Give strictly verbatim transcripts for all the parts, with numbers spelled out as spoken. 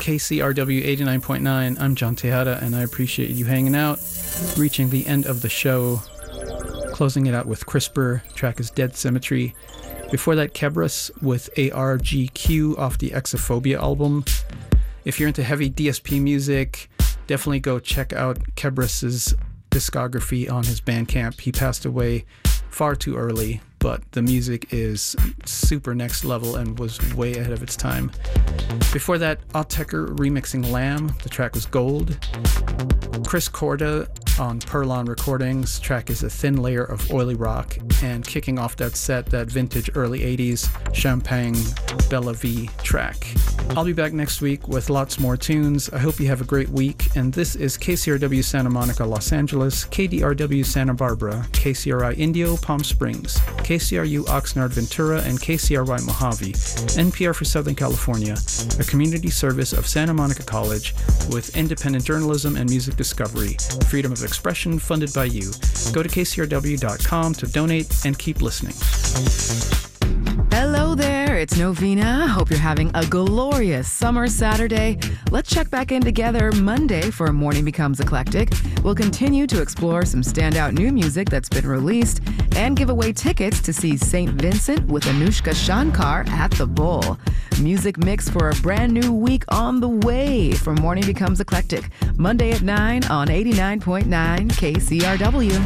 K C R W eighty-nine point nine. I'm John Tejada, and I appreciate you hanging out. Reaching the end of the show, closing it out with CRISPR. Track is Dead Symmetry. Before that, Kebras with A R G Q off the Exophobia album. If you're into heavy D S P music, definitely go check out Kebras's discography on his Bandcamp. He passed away far too early, but the music is super next level and was way ahead of its time. Before that, Autechre remixing Lamb. The track was Gold. Chris Corda on Perlon Recordings. Track is A Thin Layer of Oily Rock. And kicking off that set, that vintage early eighties Champagne Bella V track. I'll be back next week with lots more tunes. I hope you have a great week. And this is K C R W Santa Monica, Los Angeles, K D R W Santa Barbara, K C R I Indio, Palm Springs, K C R U Oxnard, Ventura, and K C R Y Mojave, N P R for Southern California, a community service of Santa Monica College with independent journalism and music discovery, freedom of expression funded by you. Go to K C R W dot com to donate and keep listening. Hello there, it's Novena. Hope you're having a glorious summer Saturday. Let's check back in together Monday for Morning Becomes Eclectic. We'll continue to explore some standout new music that's been released and give away tickets to see Saint Vincent with Anushka Shankar at the Bull. Music mix for a brand new week on the way for Morning Becomes Eclectic, Monday at nine on eighty-nine point nine K C R W.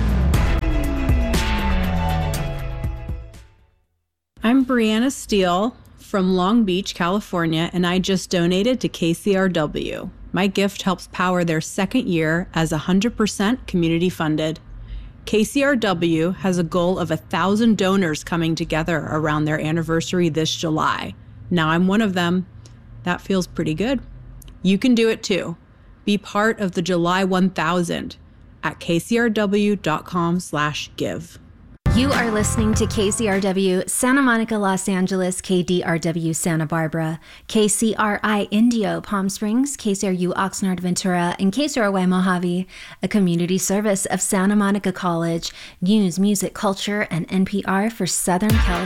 I'm Brianna Steele from Long Beach, California, and I just donated to K C R W. My gift helps power their second year as one hundred percent community funded. K C R W has a goal of one thousand donors coming together around their anniversary this July. Now I'm one of them. That feels pretty good. You can do it too. Be part of the July one thousand at K C R W dot com slash give. You are listening to K C R W Santa Monica, Los Angeles, K D R W Santa Barbara, K C R I Indio, Palm Springs, K C R U Oxnard, Ventura, and K C R Y Mojave, a community service of Santa Monica College, news, music, culture, and N P R for Southern California.